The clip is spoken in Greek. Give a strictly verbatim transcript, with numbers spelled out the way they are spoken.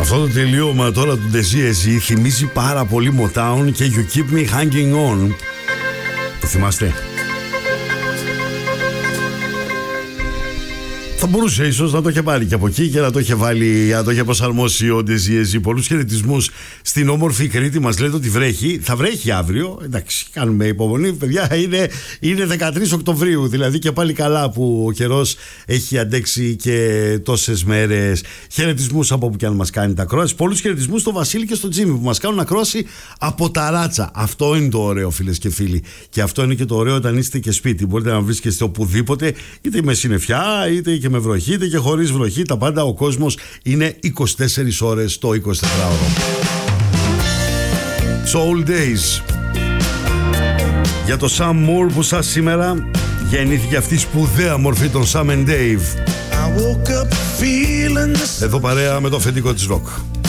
Αυτό το τελείωμα τώρα του Ντεζίεζι θυμίζει πάρα πολύ Motown και You Keep Me Hanging On. Το θυμάστε? Θα μπορούσε ίσως να το είχε πάρει και από εκεί και να το είχε βάλει, να το είχε προσαρμόσει ο Ντεζίεζι. Πολλούς χαιρετισμούς στην όμορφη Κρήτη. Μας λέτε ότι βρέχει. Θα βρέχει αύριο. Εντάξει, κάνουμε υπομονή, παιδιά. Είναι, είναι δεκατρείς Οκτωβρίου. Δηλαδή και πάλι καλά που ο καιρός έχει αντέξει και τόσες μέρες. Χαιρετισμούς από όπου και αν μας κάνει τα ακρόαση. Πολλούς χαιρετισμούς στο Βασίλη και στο Τζίμι που μας κάνουν ακρόαση από τα Ράτσα. Αυτό είναι το ωραίο, φίλες και φίλοι. Και αυτό είναι και το ωραίο όταν είστε και σπίτι. Μπορείτε να βρίσκεστε οπουδήποτε, είτε με συννεφιά, είτε και με βροχή, είτε και χωρίς βροχή. Τα πάντα, ο κόσμος είναι είκοσι τέσσερις ώρες το εικοσιτετράωρο. Soul Days. Για το Sam Moore που σας σήμερα γεννήθηκε αυτή η σπουδαία μορφή των Sam and Dave. Εδώ παρέα με το αφεντικό της ροκ.